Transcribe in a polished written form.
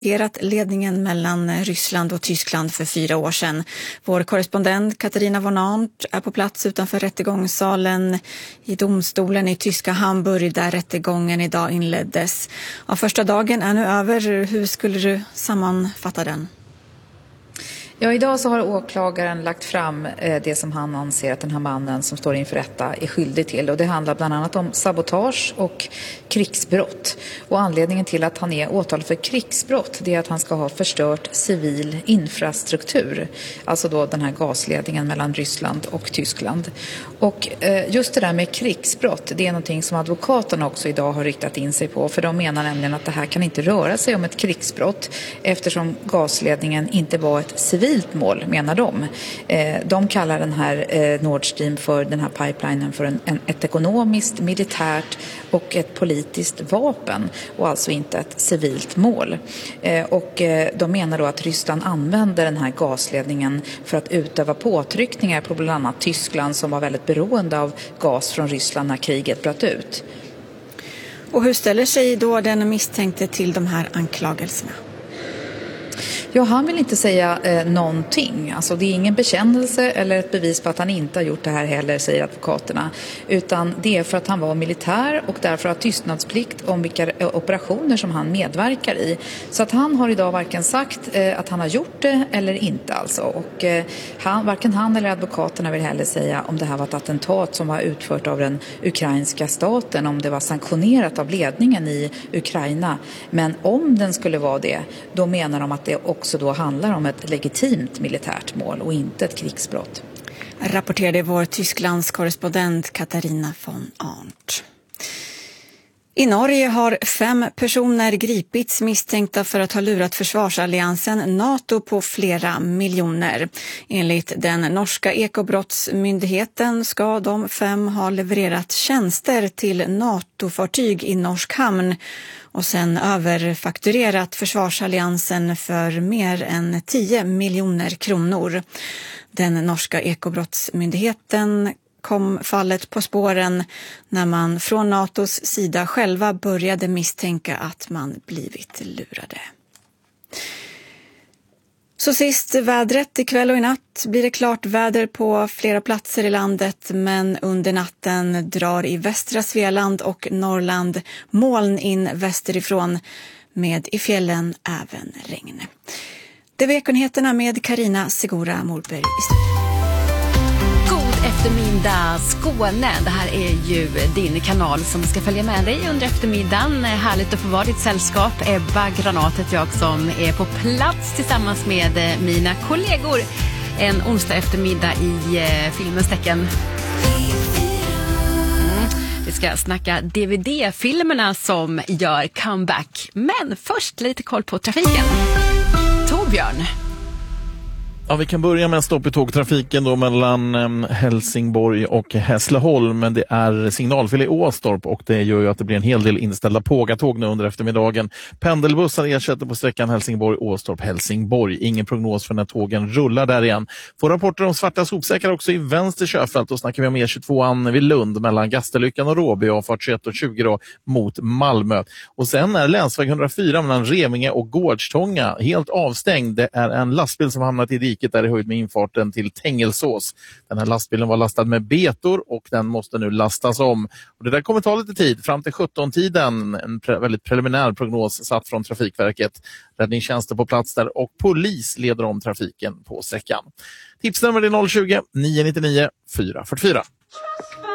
Ledningen mellan Ryssland och Tyskland för 4 år sedan. Vår korrespondent Katarina von Arndt är på plats utanför rättegångssalen i domstolen i tyska Hamburg där rättegången idag inleddes. Ja, första dagen är nu över. Hur skulle du sammanfatta den? Ja, idag så har åklagaren lagt fram det som han anser att den här mannen som står inför rätta är skyldig till. Och det handlar bland annat om sabotage och krigsbrott. Och anledningen till att han är åtalad för krigsbrott det är att han ska ha förstört civil infrastruktur. Alltså då den här gasledningen mellan Ryssland och Tyskland. Och just det där med krigsbrott, det är någonting som advokaterna också idag har riktat in sig på. För de menar nämligen att det här kan inte röra sig om ett krigsbrott eftersom gasledningen inte var ett civilt mål, menar de. De kallar den här Nord Stream för den här pipelinen för ett ekonomiskt, militärt och ett politiskt vapen och alltså inte ett civilt mål. Och de menar då att Ryssland använder den här gasledningen för att utöva påtryckningar på bland annat Tyskland som var väldigt beroende av gas från Ryssland när kriget bröt ut. Och hur ställer sig då den misstänkte till de här anklagelserna? Ja, han vill inte säga någonting. Alltså det är ingen bekännelse eller ett bevis på att han inte har gjort det här heller, säger advokaterna. Utan det är för att han var militär och därför har tystnadsplikt om vilka operationer som han medverkar i. Så att han har idag varken sagt att han har gjort det eller inte alltså. Och varken han eller advokaterna vill heller säga om det här var ett attentat som var utfört av den ukrainska staten, om det var sanktionerat av ledningen i Ukraina. Men om den skulle vara det, då menar de att det också då handlar om ett legitimt militärt mål och inte ett krigsbrott. Rapporterade vår Tysklands korrespondent Katarina von Arndt. I Norge har 5 personer gripits misstänkta för att ha lurat försvarsalliansen NATO på flera miljoner. Enligt den norska ekobrottsmyndigheten ska de 5 ha levererat tjänster till NATO-fartyg i norsk hamn och sen överfakturerat försvarsalliansen för mer än 10 miljoner kronor. Den norska ekobrottsmyndigheten kom fallet på spåren när man från NATOs sida själva började misstänka att man blivit lurade. Så sist vädret. Ikväll och i natt blir det klart väder på flera platser i landet, men under natten drar i västra Svealand och Norrland moln in västerifrån med i fjällen även regn. Det var Ekonheterna med Carina Segura Morberg i studion. Eftermiddag Skåne, det här är ju din kanal som ska följa med dig under eftermiddagen. Härligt att få vara ditt sällskap. Ebba Granatet, jag som är på plats tillsammans med mina kollegor en onsdag eftermiddag i filmens tecken. Vi ska snacka DVD-filmerna som gör comeback. Men först lite koll på trafiken. Torbjörn. Ja, vi kan börja med en stopp i tågtrafiken då mellan Helsingborg och Hässleholm, men det är signalfel i Åstorp och det gör ju att det blir en hel del inställda pågatåg nu under eftermiddagen. Pendelbussar ersätter på sträckan Helsingborg-Åstorp-Helsingborg. Ingen prognos för när tågen rullar där igen. Får rapporter om svarta sopsäckar också i vänster körfält. Då snackar vi om E22an vid Lund mellan Gastellyckan och Råby och fart 21 och 20 då, mot Malmö. Och sen är länsväg 104 mellan Revinge och Gårdstånga helt avstängd. Det är en lastbil som hamnat i diket där i höjd med infarten till Tängelsås. Den här lastbilen var lastad med betor och den måste nu lastas om. Och det där kommer ta lite tid, fram till 17-tiden. En väldigt preliminär prognos satt från Trafikverket. Räddningstjänster på plats där och polis leder om trafiken på sträckan. Tipsnummer är 020 999 444.